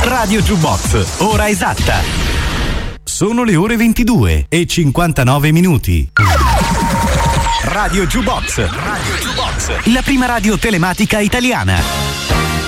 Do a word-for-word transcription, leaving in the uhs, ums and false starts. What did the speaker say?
Radio Jukebox, ora esatta. Sono le ore ventidue e cinquantanove minuti. Radio Jukebox, Radio Jukebox, la prima radio telematica italiana.